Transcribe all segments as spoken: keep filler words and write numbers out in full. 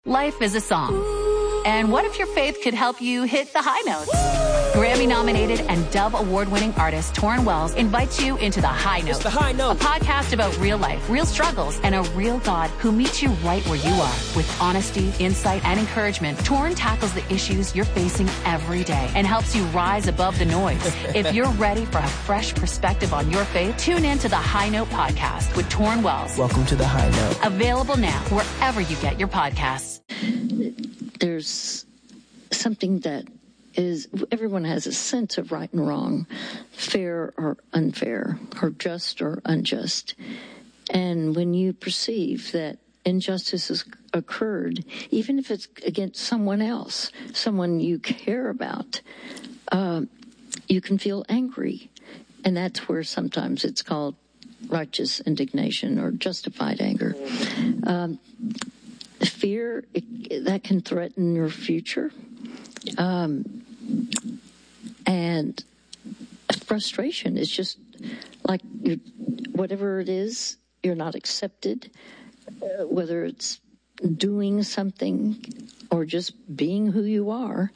Life is a song. And what if your faith could help you hit the high notes? Grammy-nominated and Dove Award-winning artist Torrin Wells invites you into The High Note. It's The High Note. A podcast about real life, real struggles, and a real God who meets you right where you are. With honesty, insight, and encouragement, Torrin tackles the issues you're facing every day and helps you rise above the noise. If you're ready for a fresh perspective on your faith, tune in to The High Note podcast with Torrin Wells. Welcome to The High Note. Available now wherever you get your podcasts. There's something that is, everyone has a sense of right and wrong, fair or unfair, or just or unjust. And when you perceive that injustice has occurred, even if it's against someone else, someone you care about, uh, you can feel angry. And that's where sometimes it's called righteous indignation or justified anger. Um, fear, it, that can threaten your future. Um, and frustration is just like you're, whatever it is, you're not accepted, uh, whether it's doing something or just being who you are.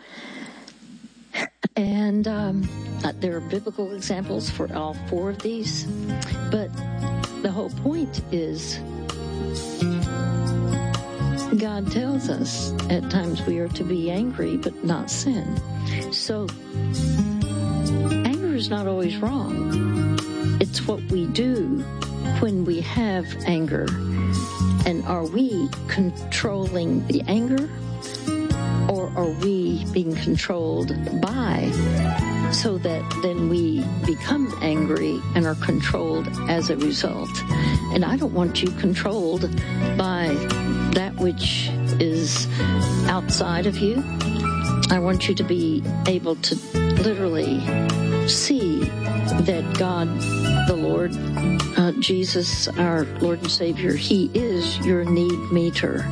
And um, there are biblical examples for all four of these. But the whole point is God tells us at times we are to be angry but not sin. So anger is not always wrong. It's what we do when we have anger. And are we controlling the anger, or are we being controlled by, so that then we become angry and are controlled as a result? And I don't want you controlled by that which is outside of you. I want you to be able to literally see that God, the Lord, uh, Jesus, our Lord and Savior, He is your need meter.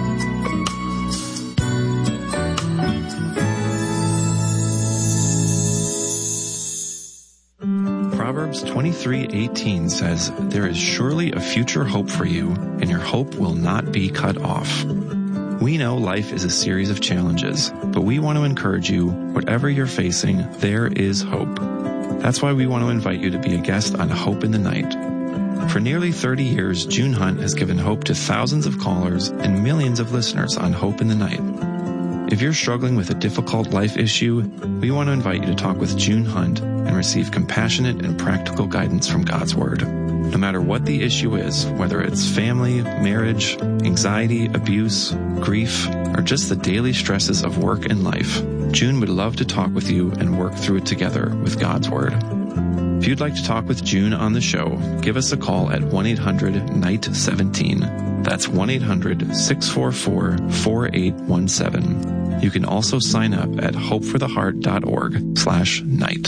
Proverbs twenty-three eighteen says, "There is surely a future hope for you, and your hope will not be cut off." We know life is a series of challenges, but we want to encourage you, whatever you're facing, there is hope. That's why we want to invite you to be a guest on Hope in the Night. For nearly thirty years, June Hunt has given hope to thousands of callers and millions of listeners on Hope in the Night. If you're struggling with a difficult life issue, we want to invite you to talk with June Hunt and receive compassionate and practical guidance from God's Word. No matter what the issue is, whether it's family, marriage, anxiety, abuse, grief, or just the daily stresses of work and life, June would love to talk with you and work through it together with God's Word. If you'd like to talk with June on the show, give us a call at one eight hundred N I G H T seventeen. That's one eight hundred six four four four eight one seven. You can also sign up at hopefortheheart.org slash night.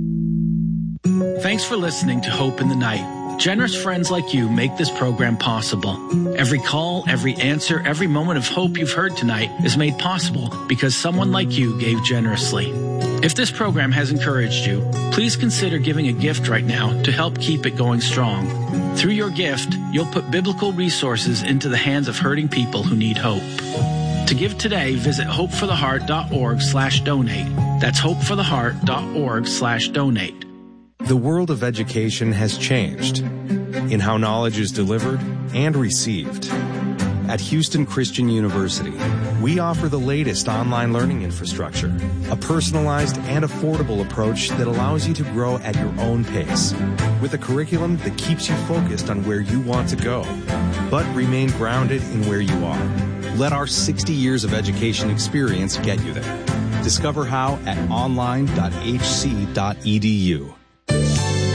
Thanks for listening to Hope in the Night. Generous friends like you make this program possible. Every call, every answer, every moment of hope you've heard tonight is made possible because someone like you gave generously. If this program has encouraged you, please consider giving a gift right now to help keep it going strong. Through your gift, you'll put biblical resources into the hands of hurting people who need hope. To give today, visit hopefortheheart.org slash donate. That's hopefortheheart.org slash donate. The world of education has changed in how knowledge is delivered and received. At Houston Christian University, we offer the latest online learning infrastructure, a personalized and affordable approach that allows you to grow at your own pace, with a curriculum that keeps you focused on where you want to go, but remain grounded in where you are. Let our sixty years of education experience get you there. Discover how at online dot h c dot e d u.